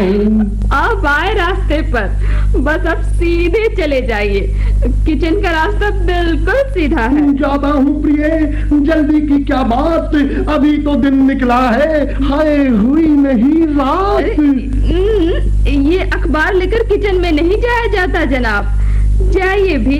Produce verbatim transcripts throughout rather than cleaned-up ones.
अब आए रास्ते पर, बस अब सीधे चले जाइए। किचन का रास्ता बिल्कुल सीधा है। जाता हूँ प्रिय, जल्दी की क्या बात, अभी तो दिन निकला है, हाय हुई नहीं रात। ये अखबार लेकर किचन में नहीं जाया जाता जनाब। जाइए भी।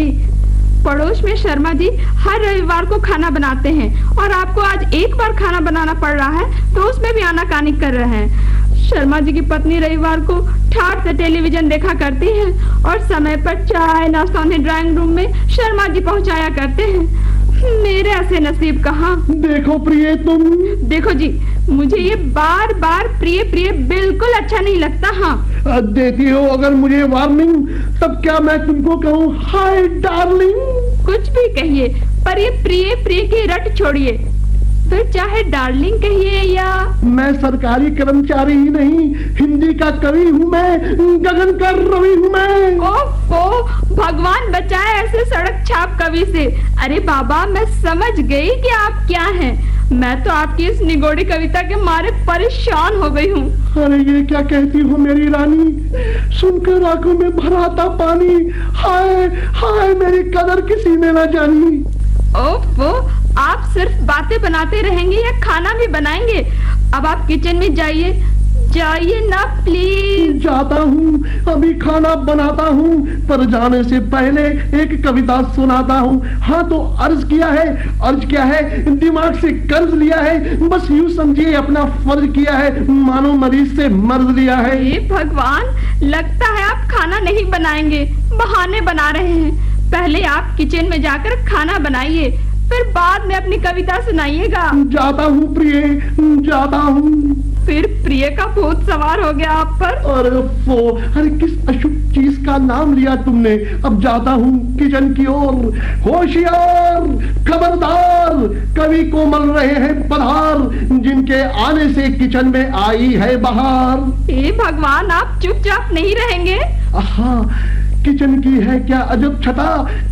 पड़ोस में शर्मा जी हर रविवार को खाना बनाते हैं और आपको आज एक बार खाना बनाना पड़ रहा है तो उसमें भी आनाकानी कर रहे हैं। शर्मा जी की पत्नी रविवार को ठाट से टेलीविजन देखा करती है और समय पर चाय नाश्ता उन्हें ड्राइंग रूम में शर्मा जी पहुंचाया करते हैं। मेरे ऐसे नसीब कहाँ। देखो प्रिय तुम। देखो जी, मुझे ये बार बार प्रिय प्रिय बिल्कुल अच्छा नहीं लगता। हाँ देती हो अगर मुझे वार्निंग, तब क्या मैं तुमको कहूँ हाय डार्लिंग? कुछ भी कहिए, पर ये प्रिय प्रिय की रट छोड़िए। फिर चाहे डार्लिंग कहिए या। मैं सरकारी कर्मचारी ही नहीं, हिंदी का कवि हूँ मैं, गगन का रवि हूँ मैं। ओफो, भगवान बचाए ऐसे सड़क छाप कवि से। अरे बाबा, मैं समझ गई कि आप क्या हैं। मैं तो आपकी इस निगोड़ी कविता के मारे परेशान हो गई हूँ। अरे ये क्या कहती हो मेरी रानी, सुनकर आंखों में भराता पानी। हाय हाय मेरी कदर किसी ने न जानी। ओफो, आप सिर्फ बातें बनाते रहेंगे या खाना भी बनाएंगे? अब आप किचन में जाइए, जाइए ना प्लीज। जाता हूँ, अभी खाना बनाता हूँ, पर जाने से पहले एक कविता सुनाता हूँ। हाँ तो अर्ज किया है, अर्ज क्या है, दिमाग से कर्ज लिया है, बस यूँ समझिए अपना फर्ज किया है, मानो मरीज से मर्ज लिया है। ये भगवान, लगता है आप खाना नहीं बनाएंगे, बहाने बना रहे हैं। पहले आप किचन में जाकर खाना बनाइए, फिर बाद में अपनी कविता सुनाइएगा। जाता हूँ प्रिय, जाता हूँ। फिर प्रिय का भूत सवार हो गया आप पर। अरे वो, अरे किस अशुभ चीज का नाम लिया तुमने। अब जाता हूँ किचन की ओर। होशियार, खबरदार, कवि को मल रहे हैं पधार, जिनके आने से किचन में आई है बहार। हे भगवान, आप चुपचाप नहीं रहेंगे? हाँ, किचन की है क्या अजब छटा।